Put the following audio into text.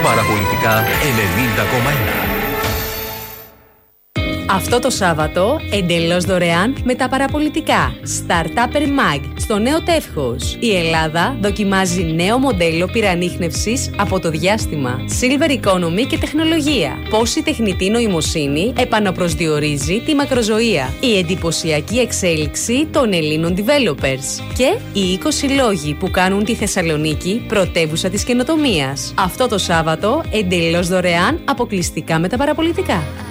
Παραπολιτικά 90,1. Αυτό το Σάββατο, εντελώς δωρεάν με τα παραπολιτικά Startupper Mag στο νέο τεύχος. Η Ελλάδα δοκιμάζει νέο μοντέλο πυρανίχνευσης από το διάστημα. Silver Economy και τεχνολογία. Πώς η τεχνητή νοημοσύνη επαναπροσδιορίζει τη μακροζωία. Η εντυπωσιακή εξέλιξη των Ελλήνων developers. Και οι 20 λόγοι που κάνουν τη Θεσσαλονίκη πρωτεύουσα της καινοτομίας. Αυτό το Σάββατο, εντελώς δωρεάν, αποκλειστικά με τα παραπολιτικά.